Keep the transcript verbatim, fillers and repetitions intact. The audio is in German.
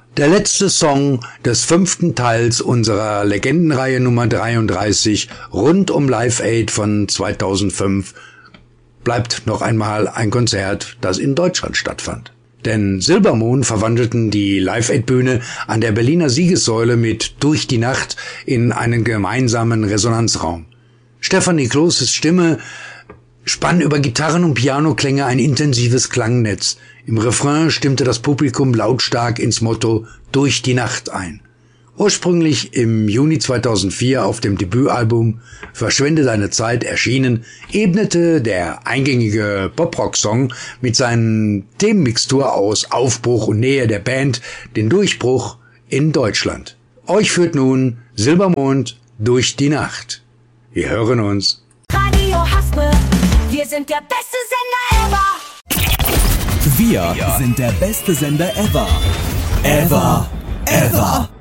Der letzte Song des fünften Teils unserer Legendenreihe Nummer dreiunddreißig rund um Live Aid von zweitausendfünf bleibt noch einmal ein Konzert, das in Deutschland stattfand. Denn Silbermond verwandelten die Live Aid Bühne an der Berliner Siegessäule mit Durch die Nacht in einen gemeinsamen Resonanzraum. Stefanie Kloßes Stimme spann über Gitarren und Pianoklänge ein intensives Klangnetz. Im Refrain stimmte das Publikum lautstark ins Motto Durch die Nacht ein. Ursprünglich im Juni zweitausendvier auf dem Debütalbum Verschwende deine Zeit erschienen, ebnete der eingängige Poprock-Song mit seinen Themenmixtur aus Aufbruch und Nähe der Band den Durchbruch in Deutschland. Euch führt nun Silbermond Durch die Nacht. Wir hören uns. Radio Haspe, wir sind der beste Sender ever. Wir sind der beste Sender ever. Ever. Ever.